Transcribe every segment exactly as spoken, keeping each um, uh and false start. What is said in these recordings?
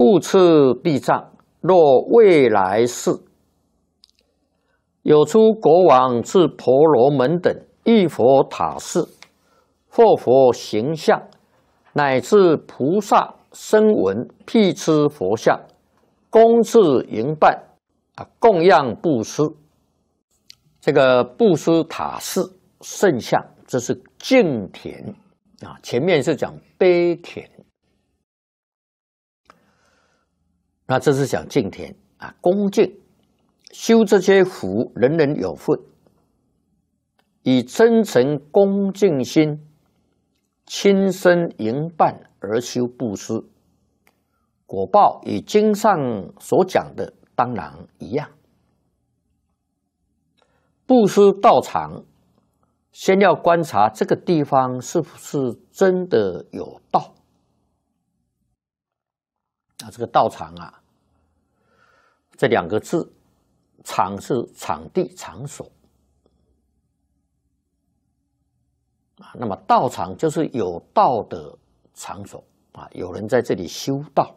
复次地藏，若未来世有出国王至婆罗门等一佛塔寺，或佛形象，乃至菩萨声闻辟支佛像，恭至迎办啊，供养布施。这个布施塔寺圣像，这是敬田啊，前面是讲悲田，那这是讲敬田啊，恭敬。修这些福，人人有份，以真诚恭敬心，亲身迎办而修布施，果报与经上所讲的当然一样。布施道场，先要观察这个地方是不是真的有道。啊，这个道场啊，这两个字。场是场地、场所啊，那么道场就是有道的场所啊，有人在这里修道。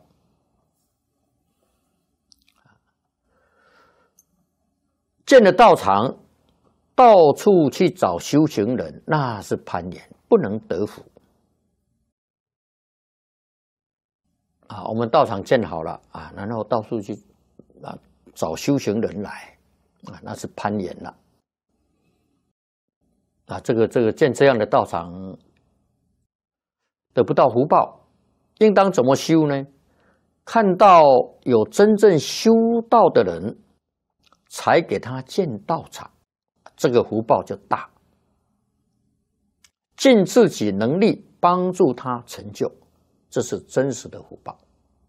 建了道场，到处去找修行人，那是攀岩，不能得福啊。我们道场建好了啊，然后到处去啊。找修行人来啊，那是攀岩了啊！这个这个建这样的道场得不到福报，应当怎么修呢？看到有真正修道的人，才给他建道场，这个福报就大。尽自己能力帮助他成就，这是真实的福报。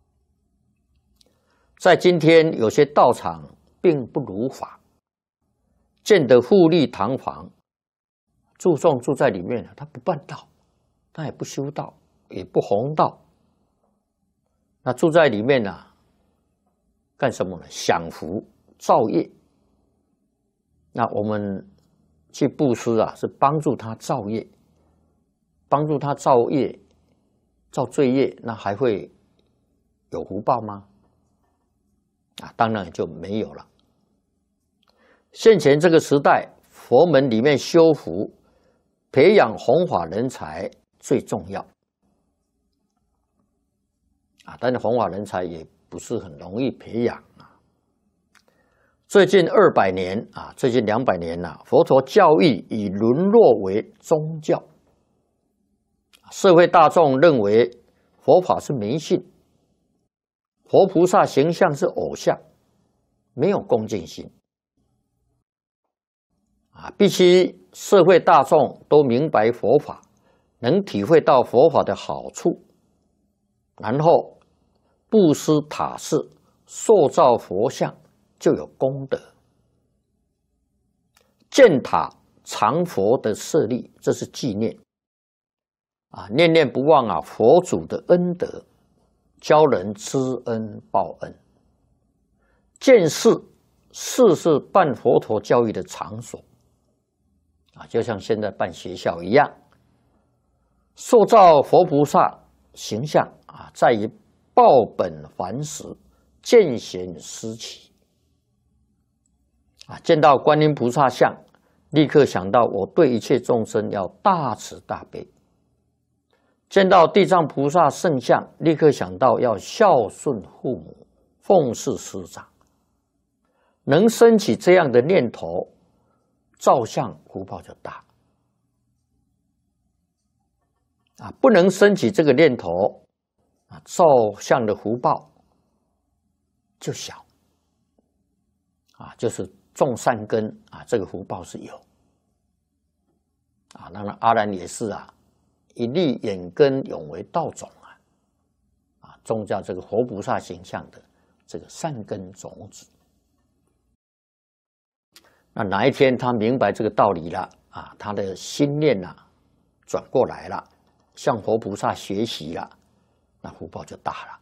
在今天，有些道场并不如法，建得富丽堂皇，住众住在里面，他不办道，他也不修道，也不弘道。那住在里面呢、啊，干什么呢？享福造业。那我们去布施啊，是帮助他造业，帮助他造业、造罪业，那还会有福报吗？啊，当然就没有了。现前这个时代，佛门里面修福、培养弘法人才最重要啊。但是弘法人才也不是很容易培养啊。最近二百年啊，最近两百年呐，佛陀教义已沦落为宗教，社会大众认为佛法是迷信。佛菩萨形象是偶像，没有恭敬心啊！必须社会大众都明白佛法，能体会到佛法的好处，然后布施塔寺、塑造佛像，就有功德。建塔常佛的设立，这是纪念啊，念念不忘啊佛祖的恩德。教人知恩报恩，建寺，寺是办佛陀教育的场所啊，就像现在办学校一样，塑造佛菩萨形象啊，在于报本还实，见贤思齐啊，见到观音菩萨像，立刻想到我对一切众生要大慈大悲。见到地藏菩萨圣像，立刻想到要孝顺父母、奉事师长。能升起这样的念头，造像福报就大啊！不能升起这个念头啊，造像的福报就小啊，就是种善根啊，这个福报是有啊。当然，阿难也是啊。一粒眼根永为道种啊，啊，种下这个佛菩萨形象的这个善根种子。那哪一天他明白这个道理了啊，他的心念呐、啊、转过来了，向佛菩萨学习了，那福报就大了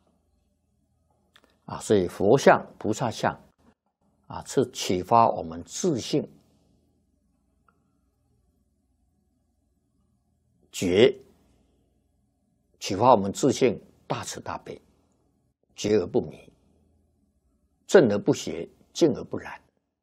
啊。所以佛像、菩萨像啊，是启发我们自信。觉启发我们自信大慈大悲， 觉而不迷，正而不邪，静而不染。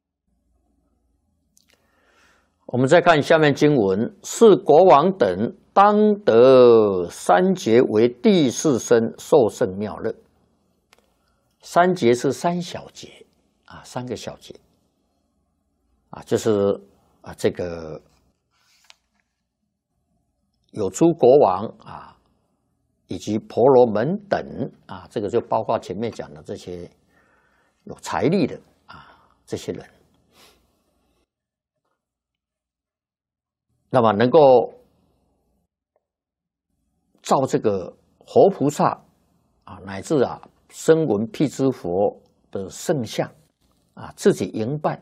我们再看下面经文：是国王等当得三劫为第四身，受胜妙乐。三劫是三小节啊，三个小节啊，就是啊这个有诸国王啊，以及婆罗门等啊，这个就包括前面讲的这些有财力的啊这些人。那么能够照这个活菩萨啊，乃至啊声闻辟支佛的圣像啊，自己营办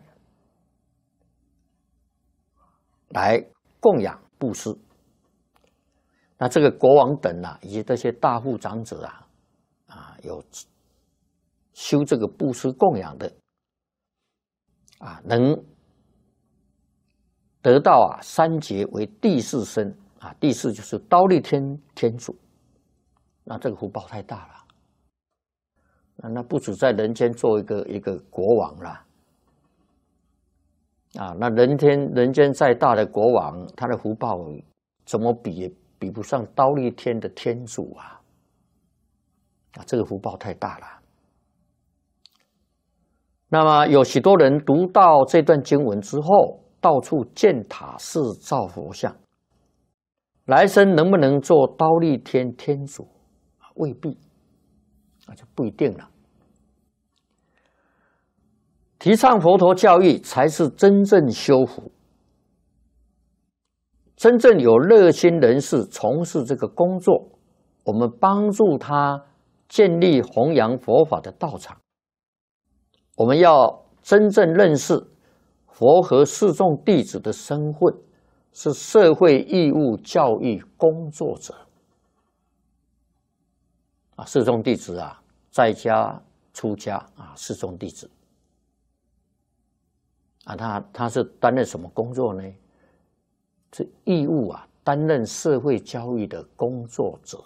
来供养布施。那这个国王等啊，以及这些大户长者啊，啊有修这个布施供养的啊，能得到啊三劫为第四身啊，第四就是忉利天天主，那这个福报太大了，那那不止在人间做一个一个国王啦，啊，那人天人间再大的国王，他的福报怎么比也比不上忉利天的天主啊，啊，这个福报太大了。那么有许多人读到这段经文之后，到处建塔寺造佛像，来生能不能做忉利天天主，未必，那就不一定了。提倡佛陀教义才是真正修福，真正有热心人士从事这个工作，我们帮助他建立弘扬佛法的道场。我们要真正认识佛和四众弟子的身份是社会义务教育工作者啊，四众弟子啊，在家出家啊，四众弟子啊，他他是担任什么工作呢？是义务啊，担任社会教育的工作者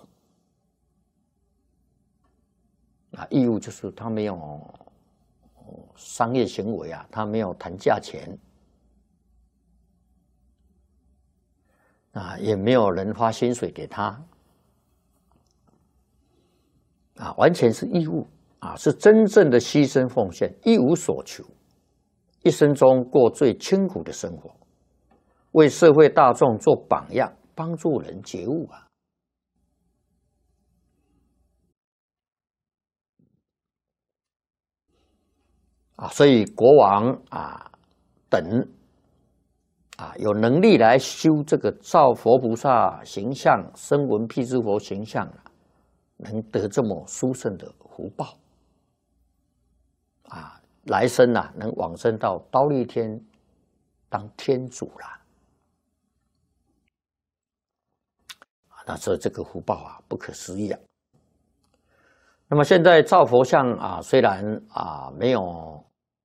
啊，义务就是他没有商业行为啊，他没有谈价钱啊，也没有人发薪水给他啊，完全是义务啊，是真正的牺牲奉献，一无所求，一生中过最清苦的生活，为社会大众做榜样，帮助人觉悟啊。啊，所以国王啊等啊有能力来修这个造佛菩萨形象、声闻辟支佛形象啊，能得这么殊胜的福报啊，来生啊能往生到忉利天当天主啦。那这这个福报啊不可思议啊。那么现在造佛像啊，虽然啊没有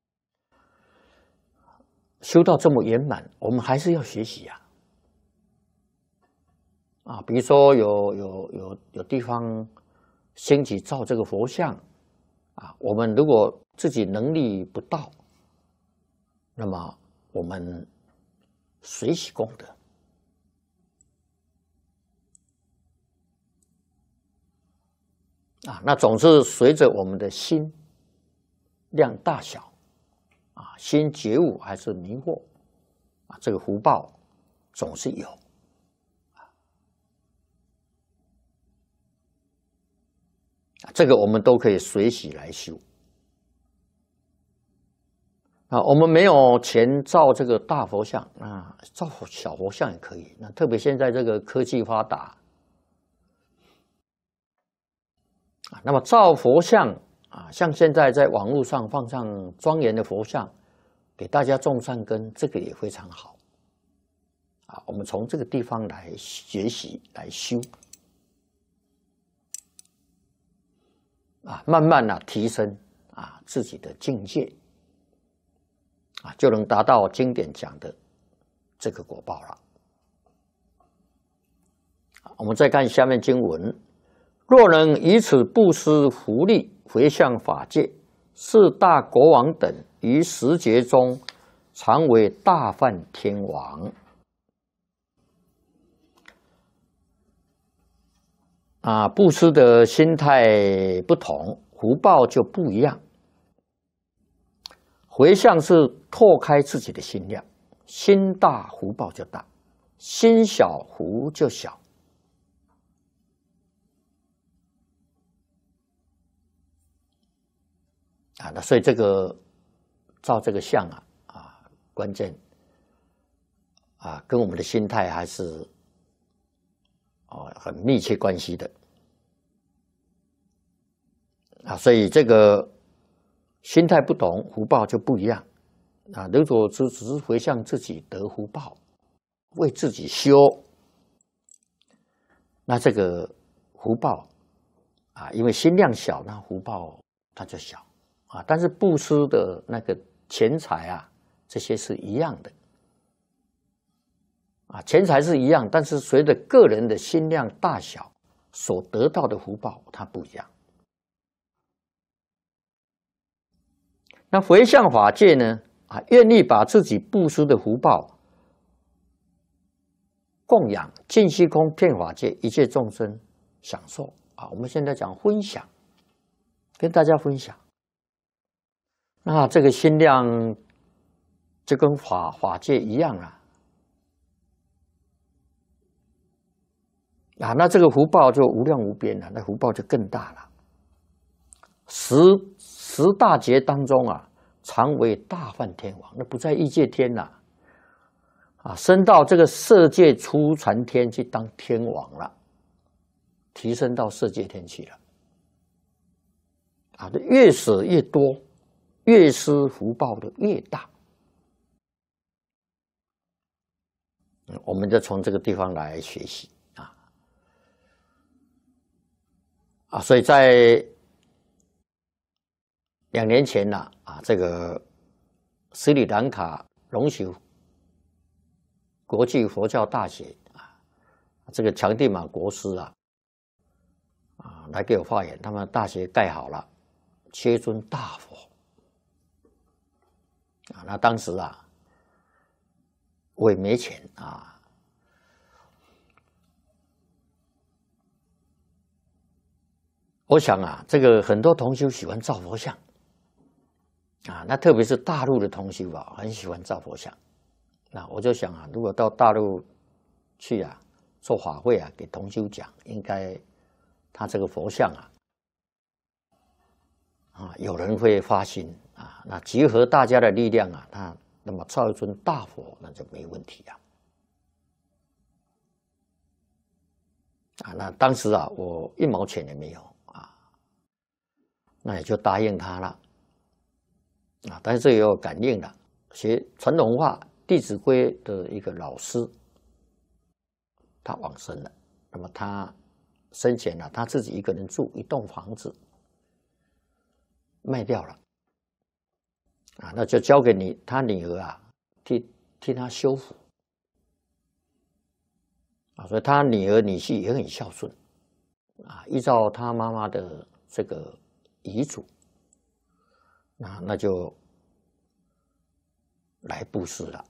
修到这么圆满，我们还是要学习啊。啊，比如说有有有有地方兴起造这个佛像啊，我们如果自己能力不到，那么我们随喜功德。啊，那总是随着我们的心量大小，啊，心觉悟还是迷惑，啊，这个福报总是有，啊，这个我们都可以随喜来修。啊，我们没有钱造这个大佛像，啊，造小佛像也可以。那特别现在这个科技发达。那么造佛像啊，像现在在网络上放上庄严的佛像，给大家种善根，这个也非常好啊。我们从这个地方来学习来修啊，慢慢啊提升啊自己的境界啊，就能达到经典讲的这个果报了。我们再看下面经文。若能以此布施福利， 回向法界，四大国王等于十劫中，常为大梵天王。啊，布施的心态不同，福报就不一样。回向是拓开自己的心量，心大福报就大，心小福就小。啊，那所以这个照这个相啊啊，关键啊，跟我们的心态还是哦很密切关系的啊，所以这个心态不同，福报就不一样啊。如果只只是回向自己得福报，为自己修，那这个福报啊，因为心量小，那福报它就小。啊，但是布施的那个钱财啊，这些是一样的，啊，钱财是一样，但是随着个人的心量大小，所得到的福报它不一样。那回向法界呢，啊，愿意把自己布施的福报供养尽虚空遍法界一切众生享受啊。我们现在讲分享，跟大家分享。那这个心量就跟法法界一样啊，啊，那这个福报就无量无边了，那福报就更大了。十十大劫当中啊，常为大梵天王，那不在异界天了，啊，升到这个色界初禅天去当天王了，提升到色界天去了，啊，越舍越多。越施福报的越大，我们就从这个地方来学习啊啊！所以在两年前呢啊，这个斯里兰卡龙喜国际佛教大学啊，这个强地玛国师啊啊来给我发言，他们大学盖好了，缺尊大佛。啊，那当时啊，我也没钱啊，我想啊，这个很多同修喜欢造佛像，啊，那特别是大陆的同修啊，很喜欢造佛像。那我就想啊，如果到大陆去啊，做法会啊，给同修讲，应该他这个佛像啊，啊，有人会发心。啊，那集合大家的力量啊，那那么造一尊大佛，那就没问题啊。啊，那当时啊，我一毛钱也没有啊，那也就答应他了。啊，但是这也有感应了，学传统文化《弟子规》的一个老师，他往生了，那么他生前呢、啊，他自己一个人住一栋房子，卖掉了。啊，那就交给你他女儿啊，替替他修复啊，所以他女儿女婿也很孝顺啊，依照他妈妈的这个遗嘱，那那就来布施了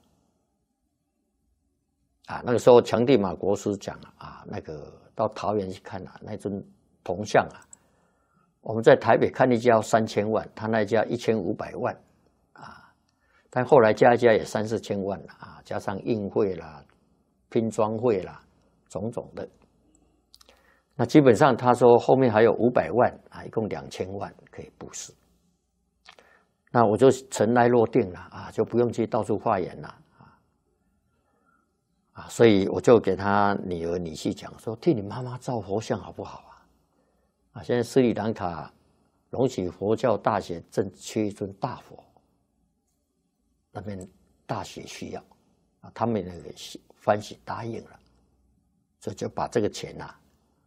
啊。那个时候强地玛国师讲啊，那个到桃园去看啊，那尊铜像啊，我们在台北看一家要三千万，他那家一千五百万。但后来加一加也三四千万了啊，加上印会啦、拼装会啦，种种的。那基本上他说后面还有五百万啊，一共两千万可以布施。那我就尘埃落定了啊，就不用去到处化缘了啊啊，所以我就给他女儿女婿讲说，替你妈妈造佛像好不好啊？啊，现在斯里兰卡龙喜佛教大学正缺一尊大佛。那边大学需要啊，他们那个欢喜答应了，所以就把这个钱呐、啊，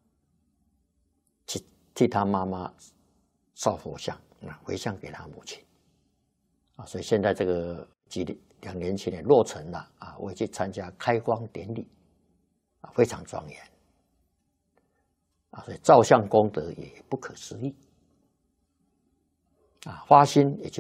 去替他妈妈造佛像啊，回向给他母亲啊，所以现在这个几两年前也落成了啊，我也去参加开光典礼啊，非常庄严啊，所以造像功德也不可思议啊，花心也就。